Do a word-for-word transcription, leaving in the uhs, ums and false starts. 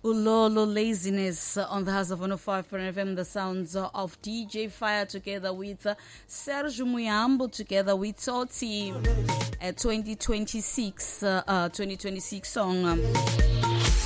Ulolo Laziness on the House of one oh five point F M, the sounds of D J Fire together with uh, Sergio Muyambo together with Toti, a twenty twenty-six uh, uh, twenty twenty-six song. Um,